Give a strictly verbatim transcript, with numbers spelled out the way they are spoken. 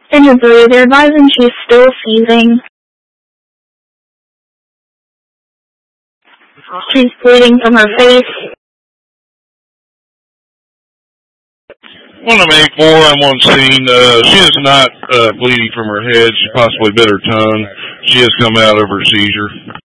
In her blue, they're advising she's still seizing. She's bleeding from her face. one M eight four, I'm on scene. Uh, she is not uh, bleeding from her head. She possibly bit her tongue. She has come out of her seizure.